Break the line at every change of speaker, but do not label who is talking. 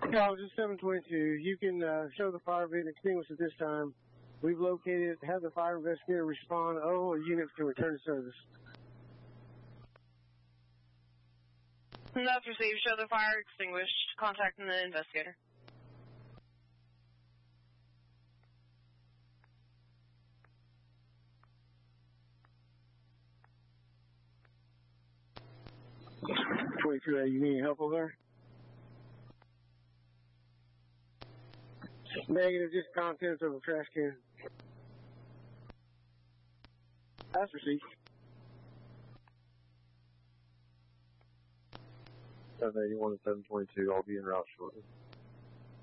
Yeah, this is 722. You can show the fire being extinguished at this time. We've located it. Have the fire investigator respond. Oh, units can return to service.
That's received. Show the fire extinguished. Contacting the investigator.
You need any help over there? Negative, just contents of a trash can. That's received.
781 and 722, I'll be en route shortly.